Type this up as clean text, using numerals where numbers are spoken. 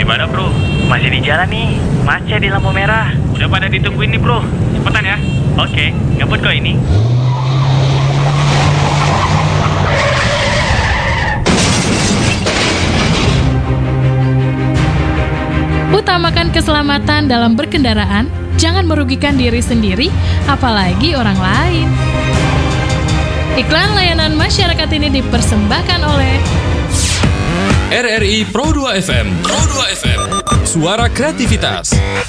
Gimana bro? Masih di jalan nih, macet di lampu merah. Udah pada ditungguin nih bro. Cepetan ya. Oke, ngebut kok ini. Utamakan keselamatan dalam berkendaraan, jangan merugikan diri sendiri, apalagi orang lain. Iklan layanan masyarakat ini dipersembahkan oleh RRI Pro 2 FM. Pro 2 FM. Suara kreativitas.